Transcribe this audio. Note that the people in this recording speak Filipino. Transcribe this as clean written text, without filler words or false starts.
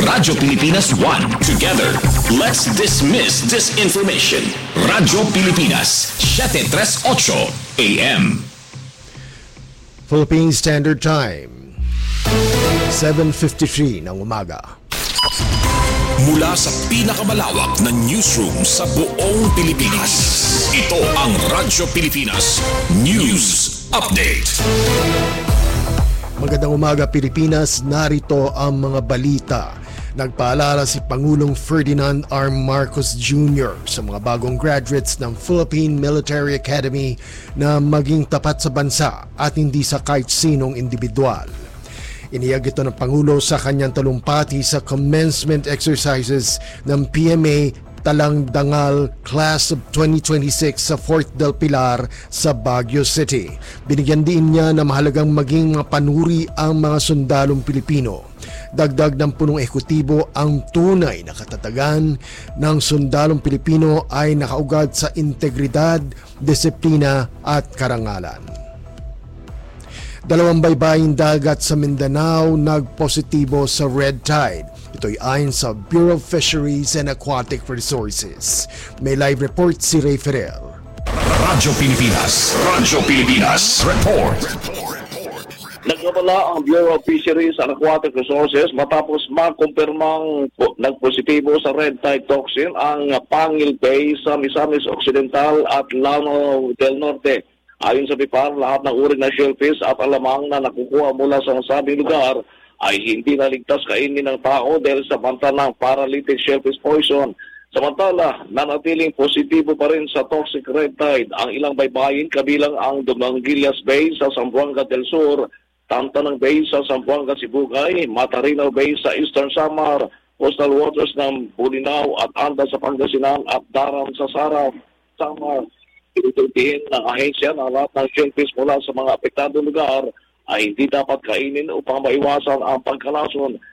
Radyo Pilipinas 1. Together, let's dismiss disinformation. Radyo Pilipinas, 738 AM. Philippine Standard Time, 7:53 ng umaga. Mula sa pinakamalawak na newsroom sa buong Pilipinas, ito ang Radyo Pilipinas News Update. Magandang umaga Pilipinas, narito ang mga balita. Nagpaalala si Pangulong Ferdinand R. Marcos Jr. sa mga bagong graduates ng Philippine Military Academy na maging tapat sa bansa at hindi sa kahit sinong individual. Iniyag ito ng Pangulo sa kanyang talumpati sa commencement exercises ng PMA Talang Dangal Class of 2026 sa Fort del Pilar sa Baguio City. Binigyan din niya na mahalagang maging mga panuri ang mga sundalong Pilipino. Dagdag ng punong ehekutibo, ang tunay na katatagan ng sundalong Pilipino ay nakaugad sa integridad, disiplina at karangalan. Dalawang baybaying dagat sa Mindanao nagpositibo sa red tide. Ito'y ayon sa Bureau of Fisheries and Aquatic Resources. May live report si Ray Ferrer. Radyo Pilipinas, report. Nagkabala ang Bureau of Fisheries and Aquatic Resources matapos makumpirmang nagpositibo sa red tide toxin ang Pangil Bay sa Misamis Occidental at Lanao del Norte. Ayon sa BIPAR, lahat ng uri ng shellfish at alamang na nakukuha mula sa nasabing lugar ay hindi naligtas kainin ng tao dahil sa banta ng paralytic shellfish poison. Samantala, nanatiling positibo pa rin sa toxic red tide ang ilang baybayin kabilang ang Dumanguillas Bay sa Zamboanga del Sur, Tantanang Bay sa Zamboanga Sibugay, Matarinaw Bay sa Eastern Samar, coastal waters ng Bolinao at Anda sa Pangasinan at Daram sa Saraf, Samar. Inutubihin ng ahensya na lahat ng shellfish mula sa mga apektadong lugar ay hindi dapat kainin upang maiwasan ang pagkalason